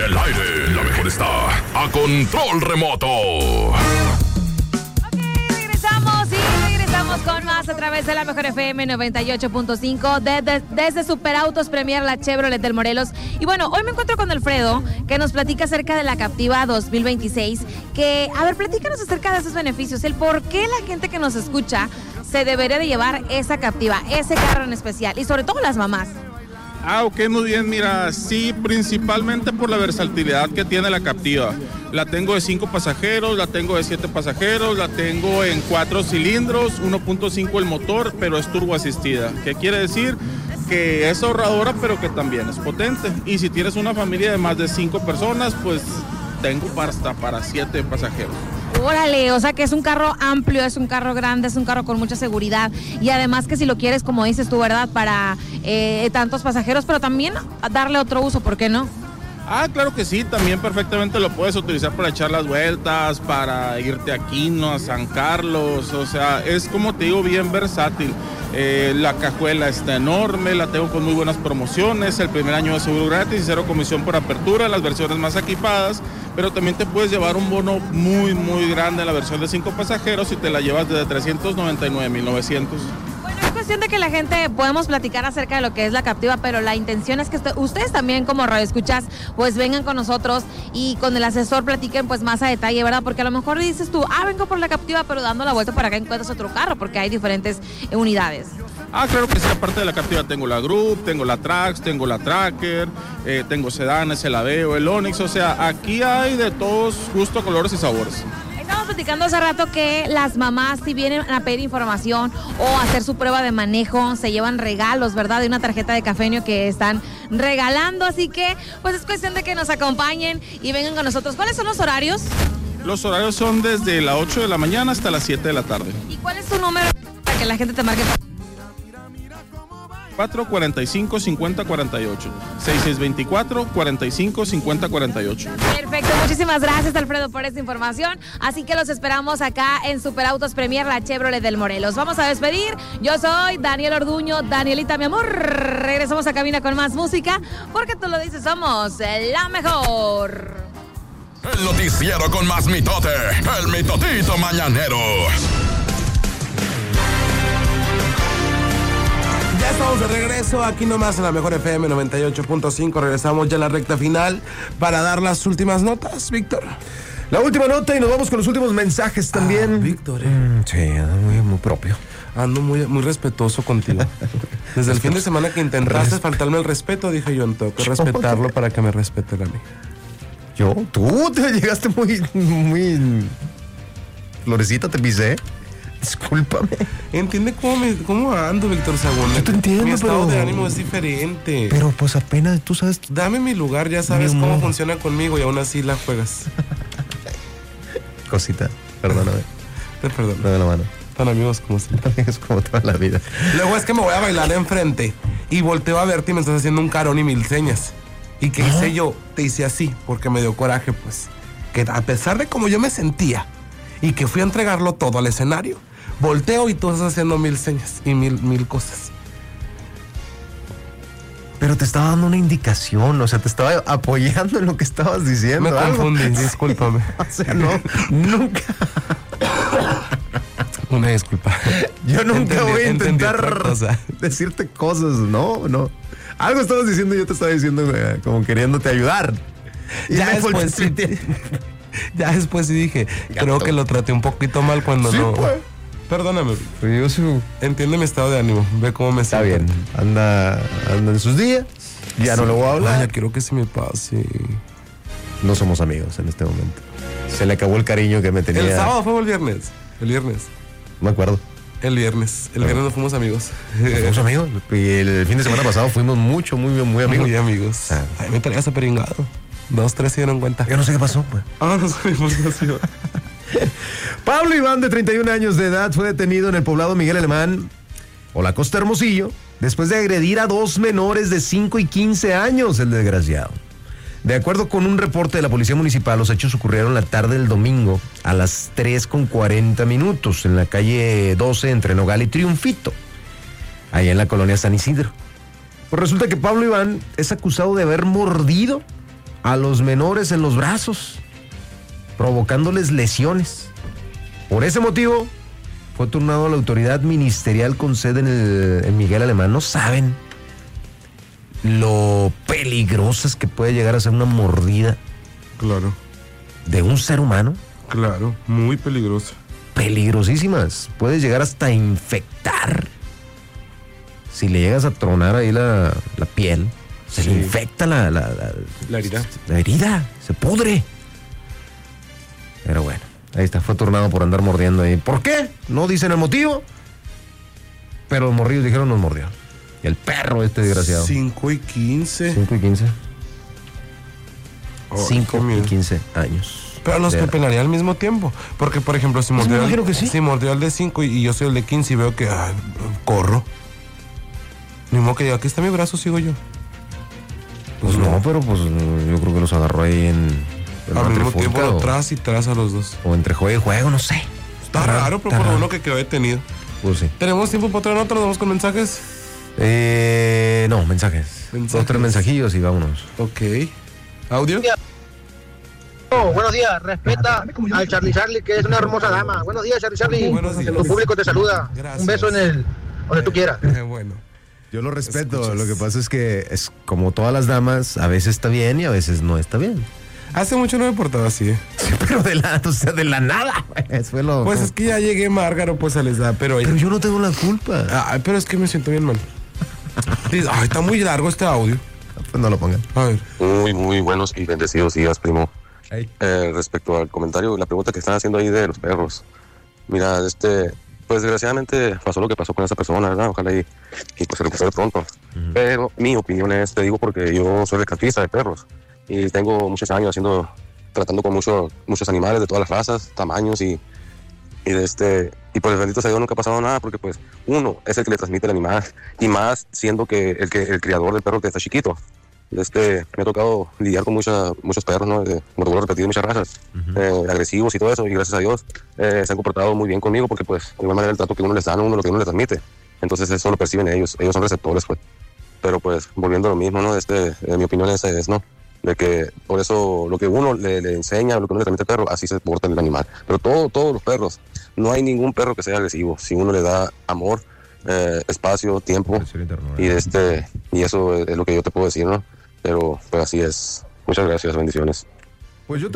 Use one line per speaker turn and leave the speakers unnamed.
el aire, la mejor está a control remoto.
Regresamos con más a través de la Mejor FM 98.5 desde Superautos Premier, la Chevrolet del Morelos. Y bueno, hoy me encuentro con Alfredo, que nos platica acerca de la Captiva 2026. A ver, platícanos acerca de esos beneficios, el por qué la gente que nos escucha se debería de llevar esa Captiva, ese carro en especial, y sobre todo las mamás.
Ok, muy bien, mira, sí, principalmente por la versatilidad que tiene la Captiva. La tengo de 5 pasajeros, la tengo de 7 pasajeros, la tengo en 4 cilindros, 1.5 el motor, pero es turbo asistida. ¿Qué quiere decir? Que es ahorradora, pero que también es potente. Y si tienes una familia de más de 5 personas, pues tengo hasta para 7 pasajeros.
Órale, o sea que es un carro amplio, es un carro grande, es un carro con mucha seguridad y además que si lo quieres, como dices tú, ¿verdad? Para tantos pasajeros, pero también darle otro uso, ¿por qué no?
Claro que sí, también perfectamente lo puedes utilizar para echar las vueltas, para irte a Quino, a San Carlos, o sea, es como te digo, bien versátil. La cajuela está enorme, la tengo con muy buenas promociones, el primer año de seguro gratis y 0 comisión por apertura, las versiones más equipadas, pero también te puedes llevar un bono muy, muy grande en la versión de 5 pasajeros y te la llevas desde 399,900.
Es cuestión de que la gente podemos platicar acerca de lo que es la Captiva, pero la intención es que ustedes también como radioescuchas pues vengan con nosotros y con el asesor platiquen pues más a detalle, ¿verdad? Porque a lo mejor dices tú, vengo por la Captiva, pero dando la vuelta para acá encuentras otro carro porque hay diferentes unidades.
Claro que sí, aparte de la Captiva tengo la Group, tengo la Trax, tengo la Tracker, tengo sedanes, el Aveo, el Onix, o sea, aquí hay de todos gustos, colores y sabores.
Estamos platicando hace rato que las mamás, si vienen a pedir información o hacer su prueba de manejo, se llevan regalos, ¿verdad? De una tarjeta de Cafenio que están regalando, así que pues es cuestión de que nos acompañen y vengan con nosotros. ¿Cuáles son los horarios?
Los horarios son desde las 8 de la mañana hasta las 7 de la tarde.
¿Y cuál es tu número para que la gente te marque?
445-5048 6624-45-5048.
Perfecto, muchísimas gracias Alfredo por esta información, así que los esperamos acá en Superautos Premier, la Chevrolet del Morelos. Vamos a despedir, yo soy Daniel Orduño, Danielita mi amor, regresamos a cabina con más música, porque tú lo dices, somos la mejor.
El noticiero con más mitote, el mitotito mañanero.
Ya estamos de regreso, aquí nomás en la Mejor FM 98.5. Regresamos ya a la recta final para dar las últimas notas, Víctor.
La última nota y nos vamos con los últimos mensajes también.
Víctor.
Sí, ando muy propio.
Ando muy respetuoso contigo. Desde el fin de semana que intentaste faltarme el respeto, dije yo, tengo que respetarlo para que me respeten a mí.
Tú te llegaste muy florecita, te pisé. Discúlpame.
Entiende cómo ando, Víctor Sagún.
Yo te entiendo,
mi estado
pero
de ánimo es diferente.
Pero pues apenas, tú sabes.
Dame mi lugar, ya sabes cómo funciona conmigo y aún así la juegas.
Cosita, perdóname.
Te perdono.
Dame la mano.
Tan amigos como siempre.
Amigos como toda la vida.
Luego es que me voy a bailar enfrente y volteo a verte y me estás haciendo un carón y 1000 señas. ¿Y qué hice yo? Te hice así, porque me dio coraje, pues. Que a pesar de cómo yo me sentía y que fui a entregarlo todo al escenario, volteo y tú estás haciendo 1000 señas y mil cosas.
Pero te estaba dando una indicación, o sea, te estaba apoyando en lo que estabas diciendo.
Me confundí, discúlpame.
O sea, no, nunca.
Una disculpa.
Yo nunca voy a intentar decirte cosas, no. Algo estabas diciendo y yo te estaba diciendo como queriéndote ayudar. Y
ya después sí dije, creo que lo traté un poquito mal cuando sí, no. Pues. Perdóname.
Yo sí.
Entiende mi estado de ánimo, ve cómo me siento.
Está bien, anda en sus días. Ya sí. No le voy a hablar.
Ya quiero que se me pase.
No somos amigos en este momento. Se le acabó el cariño que me tenía.
¿El sábado fue o el viernes? El viernes.
No me acuerdo.
El viernes no fuimos amigos.
¿Fuimos amigos? Y el fin de semana pasado fuimos muy amigos.
Muy amigos. Ay, me traías aperingado. 2, 3 se dieron cuenta.
Yo no sé qué pasó, pues.
No sabemos qué pasó.
Pablo Iván, de 31 años de edad, fue detenido en el poblado Miguel Alemán, o la Costa Hermosillo, después de agredir a 2 menores de 5 y 15 años, el desgraciado. De acuerdo con un reporte de la Policía Municipal, los hechos ocurrieron la tarde del domingo a las 3:40 en la calle 12 entre Nogal y Triunfito, allá en la colonia San Isidro. Pues resulta que Pablo Iván es acusado de haber mordido a los menores en los brazos, provocándoles lesiones. Por ese motivo, fue turnado a la autoridad ministerial con sede en Miguel Alemán. No saben lo peligrosas que puede llegar a ser una mordida
Claro,
de un ser humano.
claro, muy peligroso.
Peligrosísimas. Puedes llegar hasta infectar. Si le llegas a tronar ahí la piel, se le
Sí.
infecta la
herida.
La herida, se pudre. Pero bueno, ahí está, fue turnado por andar mordiendo ahí. ¿Por qué? No dicen el motivo. Pero los morrillos dijeron nos mordió. Y el perro este desgraciado.
5:15.
5 y 15.
Oh,
5
qué miedo.
y 15 años.
Pero nos
De edad.
pepenaría al mismo tiempo. Porque, por ejemplo, si
me
mordió,
imagino que sí.
si mordió al de 5 y yo soy el de 15 y veo que corro. Ni modo que diga, aquí está mi brazo, sigo yo.
Pues no, pero pues yo creo que los agarró ahí en
Al
la
mismo
trifulca
tiempo,
o,
tras y tras a los dos.
o entre juego y juego, no sé.
Está raro, pero
está
por lo
raro.
menos que quedó detenido.
Pues sí.
¿Tenemos tiempo para otra nota? ¿Nos vamos con mensajes?
No, mensajes. 2 o 3 mensajillos y vámonos.
Ok. ¿Audio?
Oh, buenos días, respeta al Charlie, que es una hermosa dama. Buenos días, Charlie.
Buenos días.
Tu público te saluda.
Gracias.
Un beso donde tú quieras.
Bueno.
Yo lo respeto,
Escuchas.
lo que pasa es que es como todas las damas, a veces está bien y a veces no está bien.
Hace mucho no me portaba así, ¿eh?
Pero de la nada, pues, fue lo...
Pues es que ya llegué Márgaro, pues se les da, pero...
Pero yo no tengo la culpa.
Ay, pero es que me siento bien mal. Dice, ay, está muy largo este audio.
Pues no lo pongan.
A ver.
Muy buenos y bendecidos días, primo.
Ey.
Respecto al comentario, la pregunta que están haciendo ahí de los perros. Mira, pues desgraciadamente pasó lo que pasó con esa persona, ¿verdad? Ojalá y pues se recupere pronto. Pero mi opinión es, te digo, porque yo soy rescatista de perros y tengo muchos años tratando con muchos animales de todas las razas, tamaños y pues bendito sea Dios, nunca ha pasado nada porque pues uno es el que le transmite el animal y más siendo que el criador del perro que está chiquito. Me ha tocado lidiar con muchos perros, ¿no? Como te vuelvo a repetir, muchas razas, agresivos y todo eso, y gracias a Dios se han comportado muy bien conmigo porque pues de igual manera el trato que uno les da a uno, lo que uno les transmite, entonces eso lo perciben ellos son receptores, pues. Pero pues volviendo a lo mismo, ¿no? Mi opinión es, ¿no? De que por eso lo que uno le enseña, lo que uno le transmite al perro, así se porta el animal. Pero todos los perros, no hay ningún perro que sea agresivo, si uno le da amor, espacio, tiempo, y y eso es lo que yo te puedo decir, ¿no? Pero así es. Muchas gracias, bendiciones.
Pues yo